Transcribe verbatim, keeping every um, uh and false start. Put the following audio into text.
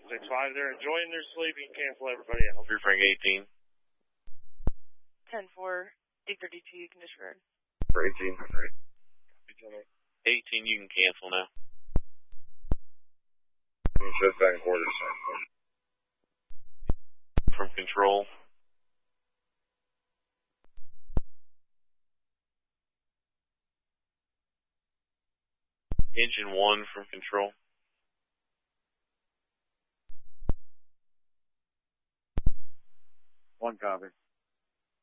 six five, they're enjoying their sleep. You can cancel everybody else. Three Frank eighteen. ten four, D thirty-two, you can disregard. For eighteen. eighteen, you can cancel now. Just back in quarters. From control. Engine one from control. One copy.